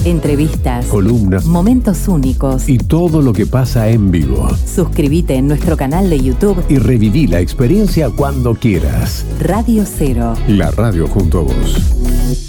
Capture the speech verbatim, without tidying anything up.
Entrevistas, columnas, momentos únicos y todo lo que pasa en vivo. Suscríbete en nuestro canal de YouTube Y reviví la experiencia cuando quieras. Radio Cero. La radio junto a vos.